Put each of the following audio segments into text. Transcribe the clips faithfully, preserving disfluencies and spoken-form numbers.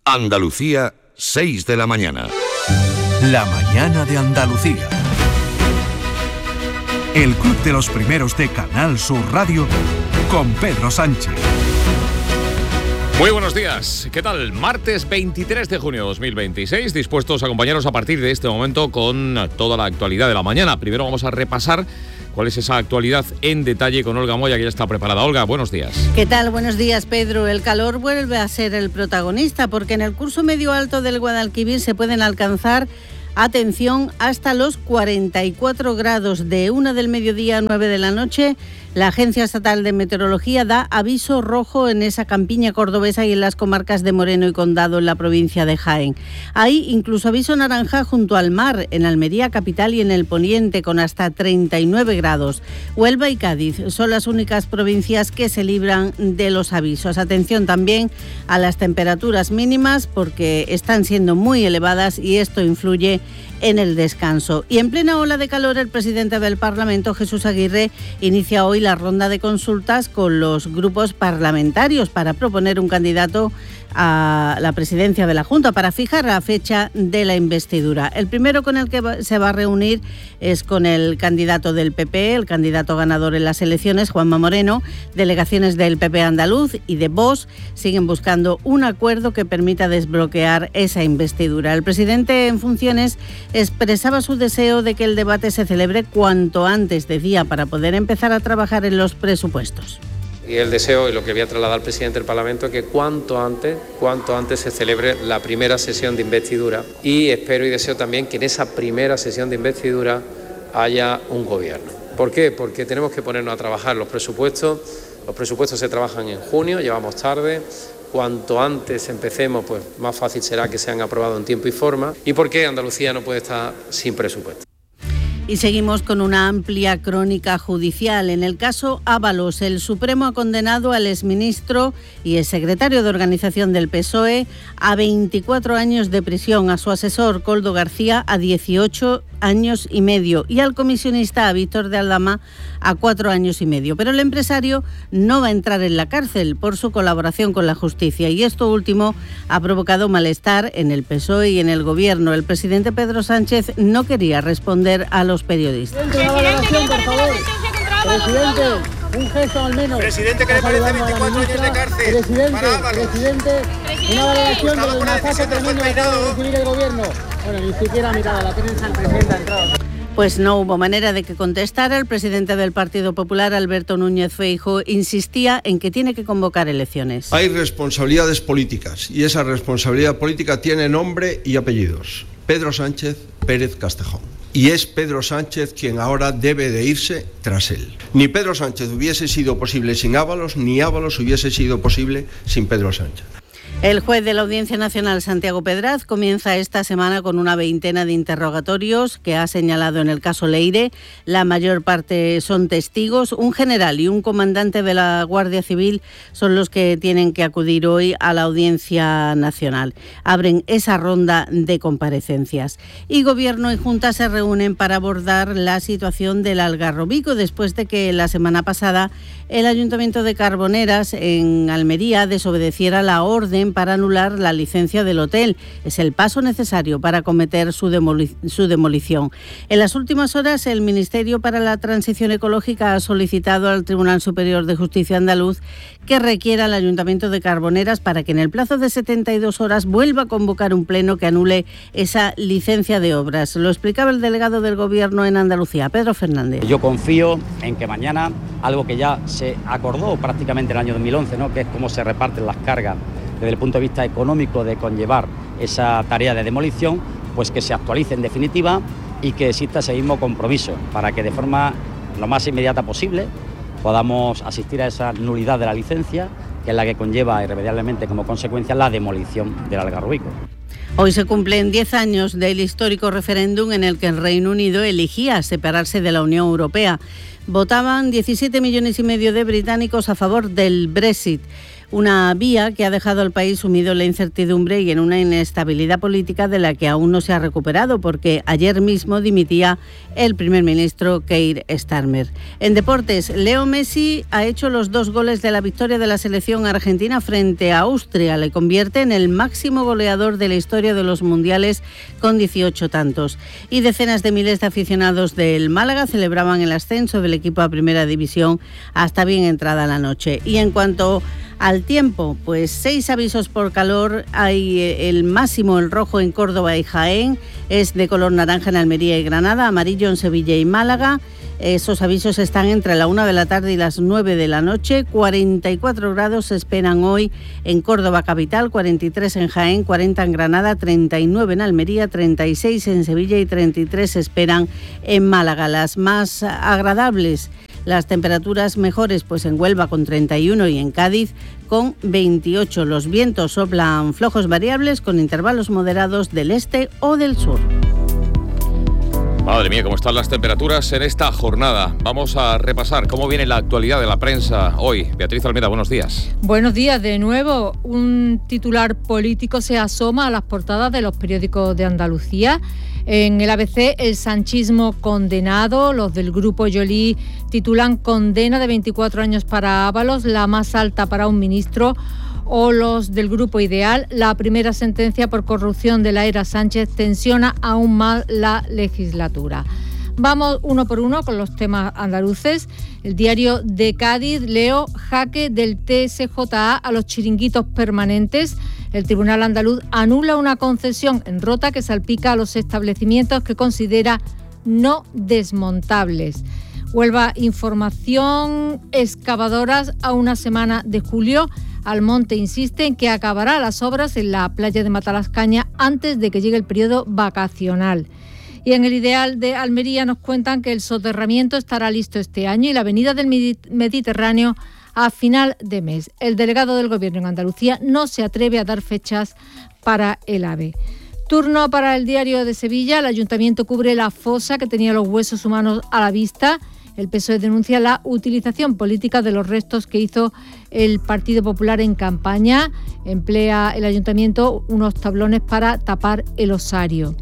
Andalucía, seis de la mañana. La mañana de Andalucía. El Club de los Primeros de Canal Sur Radio con Pedro Sánchez. Muy buenos días, ¿qué tal? Martes veintitrés de junio de dos mil veintiséis, dispuestos a acompañaros a partir de este momento con toda la actualidad de la mañana. Primero vamos a repasar cuál es esa actualidad en detalle con Olga Moya, que ya está preparada. Olga, buenos días. ¿Qué tal? Buenos días, Pedro. El calor vuelve a ser el protagonista porque en el curso medio alto del Guadalquivir se pueden alcanzar, atención, hasta los cuarenta y cuatro grados de una del mediodía a nueve de la noche. La Agencia Estatal de Meteorología da aviso rojo en esa campiña cordobesa y en las comarcas de Moreno y Condado en la provincia de Jaén. Hay incluso aviso naranja junto al mar, en Almería capital y en el poniente, con hasta treinta y nueve grados. Huelva y Cádiz son las únicas provincias que se libran de los avisos. Atención también a las temperaturas mínimas porque están siendo muy elevadas y esto influye en el descanso. Y en plena ola de calor, el presidente del Parlamento, Jesús Aguirre, inicia hoy la ronda de consultas con los grupos parlamentarios para proponer un candidato a la presidencia de la Junta, para fijar la fecha de la investidura. El primero con el que se va a reunir es con el candidato del P P, el candidato ganador en las elecciones, Juanma Moreno. Delegaciones del P P andaluz y de Vox siguen buscando un acuerdo que permita desbloquear esa investidura. El presidente en funciones expresaba su deseo de que el debate se celebre cuanto antes, decía, para poder empezar a trabajar en los presupuestos. Y el deseo, y lo que voy a trasladar al presidente del Parlamento, es que cuanto antes, cuanto antes se celebre la primera sesión de investidura. Y espero y deseo también que en esa primera sesión de investidura haya un gobierno. ¿Por qué? Porque tenemos que ponernos a trabajar los presupuestos. Los presupuestos se trabajan en junio, llevamos tarde. Cuanto antes empecemos, pues más fácil será que sean aprobados en tiempo y forma. ¿Y por qué Andalucía no puede estar sin presupuesto? Y seguimos con una amplia crónica judicial. En el caso Ábalos, el Supremo ha condenado al exministro y exsecretario de Organización del P S O E a veinticuatro años de prisión, a su asesor Koldo García a dieciocho años y medio y al comisionista, a Víctor de Aldama, a cuatro años y medio. Pero el empresario no va a entrar en la cárcel por su colaboración con la justicia, y esto último ha provocado malestar en el P S O E y en el Gobierno. El presidente Pedro Sánchez no quería responder a los periodistas. Presidente, una valoración, por favor. Presidente, un gesto al menos. Presidente, que le parece veinticuatro años de cárcel. Presidente, presidente, una valoración del masaje tremendo que acaba de recibir el Gobierno. Bueno, ni siquiera ha mirado a la prensa, el presidente ha entrado. Pues no hubo manera de que contestara. El presidente del Partido Popular, Alberto Núñez Feijóo, insistía en que tiene que convocar elecciones. Hay responsabilidades políticas y esa responsabilidad política tiene nombre y apellidos. Pedro Sánchez Pérez Castejón. Y es Pedro Sánchez quien ahora debe de irse tras él. Ni Pedro Sánchez hubiese sido posible sin Ábalos, ni Ábalos hubiese sido posible sin Pedro Sánchez. El juez de la Audiencia Nacional, Santiago Pedraz, comienza esta semana con una veintena de interrogatorios que ha señalado en el caso Leire. La mayor parte son testigos. Un general y un comandante de la Guardia Civil son los que tienen que acudir hoy a la Audiencia Nacional. Abren esa ronda de comparecencias. Y Gobierno y Junta se reúnen para abordar la situación del Algarrobico después de que la semana pasada el Ayuntamiento de Carboneras, en Almería, desobedeciera la orden para anular la licencia del hotel. Es el paso necesario para acometer su, demoli- su demolición. En las últimas horas, el Ministerio para la Transición Ecológica ha solicitado al Tribunal Superior de Justicia andaluz que requiera al Ayuntamiento de Carboneras para que en el plazo de setenta y dos horas vuelva a convocar un pleno que anule esa licencia de obras. Lo explicaba el delegado del Gobierno en Andalucía, Pedro Fernández. Yo confío en que mañana, algo que ya se acordó prácticamente en el año dos mil once, ¿no?, que es cómo se reparten las cargas desde el punto de vista económico de conllevar esa tarea de demolición, pues que se actualice en definitiva y que exista ese mismo compromiso para que de forma lo más inmediata posible podamos asistir a esa nulidad de la licencia, que es la que conlleva irremediablemente como consecuencia la demolición del Algarrobico. Hoy se cumplen diez años del histórico referéndum en el que el Reino Unido elegía separarse de la Unión Europea. Votaban diecisiete millones y medio de británicos a favor del Brexit. Una vía que ha dejado al país sumido en la incertidumbre y en una inestabilidad política de la que aún no se ha recuperado, porque ayer mismo dimitía el primer ministro Keir Starmer. En deportes, Leo Messi ha hecho los dos goles de la victoria de la selección argentina frente a Austria. Le convierte en el máximo goleador de la historia de los mundiales con dieciocho tantos. Y decenas de miles de aficionados del Málaga celebraban el ascenso del equipo a Primera División hasta bien entrada la noche. Y en cuanto al tiempo, pues seis avisos por calor. Hay el máximo, el rojo en Córdoba y Jaén, es de color naranja en Almería y Granada, amarillo en Sevilla y Málaga. Esos avisos están entre la una de la tarde y las nueve de la noche. cuarenta y cuatro grados se esperan hoy en Córdoba capital, cuarenta y tres en Jaén, cuarenta en Granada, treinta y nueve en Almería, treinta y seis en Sevilla y treinta y tres se esperan en Málaga. Las más agradables, las temperaturas mejores, pues en Huelva con treinta y uno y en Cádiz con veintiocho. Los vientos soplan flojos variables con intervalos moderados del este o del sur. Madre mía, cómo están las temperaturas en esta jornada. Vamos a repasar cómo viene la actualidad de la prensa hoy. Beatriz Almeda, buenos días. Buenos días de nuevo. Un titular político se asoma a las portadas de los periódicos de Andalucía. En el A B C, el sanchismo condenado. Los del Grupo Joly titulan condena de veinticuatro años para Ábalos, la más alta para un ministro. O los del Grupo Ideal, la primera sentencia por corrupción de la era Sánchez tensiona aún más la legislatura. Vamos uno por uno con los temas andaluces. El diario de Cádiz, leo, jaque del T S J A a los chiringuitos permanentes. El Tribunal Andaluz anula una concesión en Rota que salpica a los establecimientos que considera no desmontables. Huelva Información, excavadoras a una semana de julio. Almonte insiste en que acabará las obras en la playa de Matalascaña antes de que llegue el periodo vacacional. Y en el Ideal de Almería nos cuentan que el soterramiento estará listo este año y la avenida del Mediterráneo a final de mes. El delegado del Gobierno en Andalucía no se atreve a dar fechas para el AVE. Turno para el Diario de Sevilla. El Ayuntamiento cubre la fosa que tenía los huesos humanos a la vista. El P S O E denuncia la utilización política de los restos que hizo el Partido Popular en campaña. Emplea el Ayuntamiento unos tablones para tapar el osario.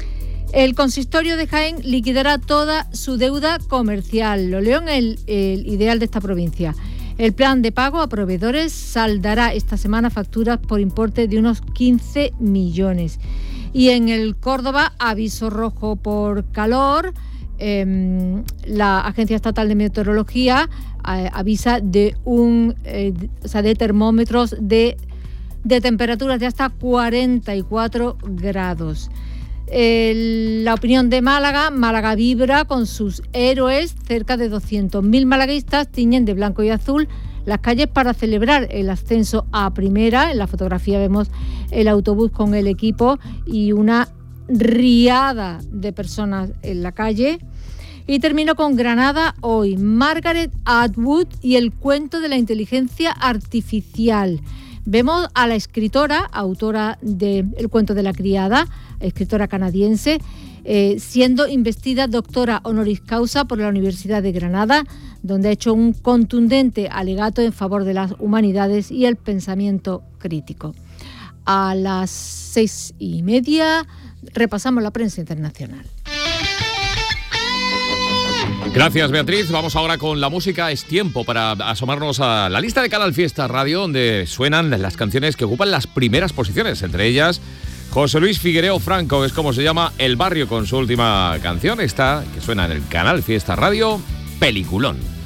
El consistorio de Jaén liquidará toda su deuda comercial. Lo leo en el, el Ideal de esta provincia. El plan de pago a proveedores saldará esta semana facturas por importe de unos quince millones. Y en el Córdoba, aviso rojo por calor. Eh, la Agencia Estatal de Meteorología eh, avisa de un eh, o sea, de termómetros de, de temperaturas de hasta cuarenta y cuatro grados. Eh, la opinión de Málaga, Málaga vibra con sus héroes. Cerca de doscientos mil malaguistas tiñen de blanco y azul las calles para celebrar el ascenso a primera. En la fotografía vemos el autobús con el equipo y una riada de personas en la calle. Y termino con Granada hoy. Margaret Atwood y el cuento de la inteligencia artificial. Vemos a la escritora, autora de El cuento de la criada, escritora canadiense, eh, siendo investida doctora honoris causa por la Universidad de Granada, donde ha hecho un contundente alegato en favor de las humanidades y el pensamiento crítico. A las seis y media repasamos la prensa internacional. Gracias, Beatriz. Vamos ahora con la música. Es tiempo para asomarnos a la lista de Canal Fiesta Radio, donde suenan las canciones que ocupan las primeras posiciones. Entre ellas, José Luis Figuereo Franco, es como se llama El Barrio, con su última canción. Esta, que suena en el Canal Fiesta Radio, Peliculón.